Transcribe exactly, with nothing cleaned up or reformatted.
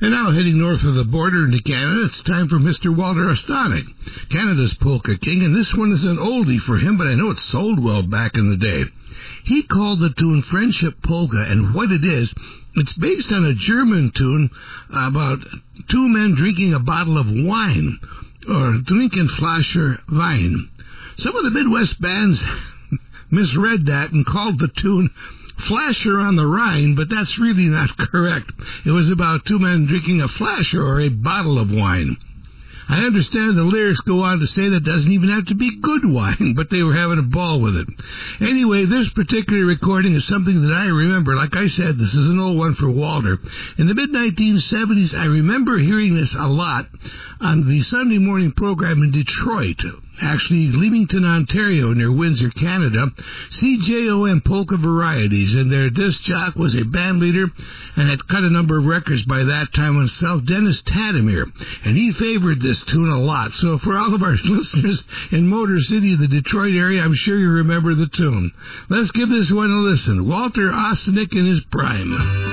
And now heading north of the border into Canada, it's time for Mister Walter Ostanek, Canada's polka king, and this one is an oldie for him, but I know it sold well back in the day. He called the tune Friendship Polka, and what it is, it's based on a German tune about two men drinking a bottle of wine, or Trinken Flasche Wein. Some of the Midwest bands misread that and called the tune Flasher on the Rhine, but that's really not correct. It was about two men drinking a flasher or a bottle of wine. I understand the lyrics go on to say that it doesn't even have to be good wine, but they were having a ball with it. Anyway, this particular recording is something that I remember. Like I said, this is an old one for Walter. In the mid nineteen seventies, I remember hearing this a lot on the Sunday morning program in Detroit, actually Leamington, Ontario, near Windsor, Canada, C J O M Polka Varieties, and their disc jock was a band leader and had cut a number of records by that time himself, Dennis Tadimir, and he favored this tune a lot. So for all of our listeners in Motor City, the Detroit area, I'm sure you remember the tune. Let's give this one a listen. Walter Ostanek in his prime.